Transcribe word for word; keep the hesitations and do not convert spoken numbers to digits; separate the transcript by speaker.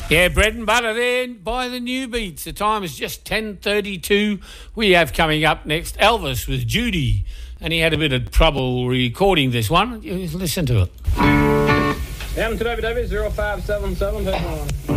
Speaker 1: Yeah, bread and butter there by the New Beats. The time is just ten thirty-two. We have coming up next Elvis with Judy, and he had a bit of trouble recording this one. Listen to it.
Speaker 2: M to David David, zero five seven seven, take one.